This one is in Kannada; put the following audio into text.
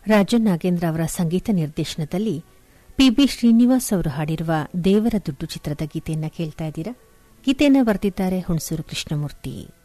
ರಾಜನ್ ನಾಗೇಂದ್ರ ಅವರ ಸಂಗೀತ ನಿರ್ದೇಶನದಲ್ಲಿ ಪಿಬಿ ಶ್ರೀನಿವಾಸ್ ಅವರು ಹಾಡಿರುವ ದೇವರ ದುಡ್ಡು ಚಿತ್ರದ ಗೀತೆಯನ್ನು ಕೇಳ್ತಾ ಇದ್ದೀರಾ. ಗೀತೆಯನ್ನು ಬರೆದಿದ್ದಾರೆ ಹುಣಸೂರು ಕೃಷ್ಣಮೂರ್ತಿ.